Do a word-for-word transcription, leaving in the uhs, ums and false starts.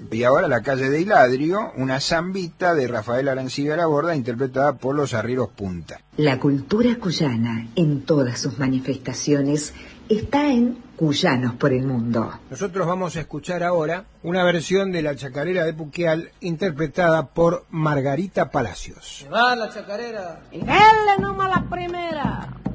Y ahora La calle de Hiladrio, una zambita de Rafael Arancibia Laborda, interpretada por los Arrieros Punta. La cultura cuyana, en todas sus manifestaciones, está en Cuyanos por el Mundo. Nosotros vamos a escuchar ahora una versión de La chacarera de Puquial, interpretada por Margarita Palacios. ¡Se va la chacarera! Y dale nomás la primera.